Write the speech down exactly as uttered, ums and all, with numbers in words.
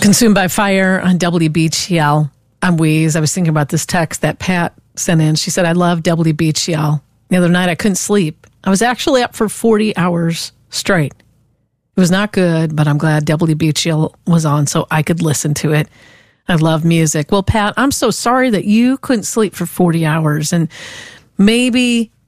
Consumed by Fire on W B G L. I'm Wheeze. I was thinking about this text that Pat sent in. She said, I love W B G L. The other night I couldn't sleep. I was actually up for forty hours straight. It was not good, but I'm glad W B G L was on so I could listen to it. I love music. Well, Pat, I'm so sorry that you couldn't sleep for forty hours. And maybe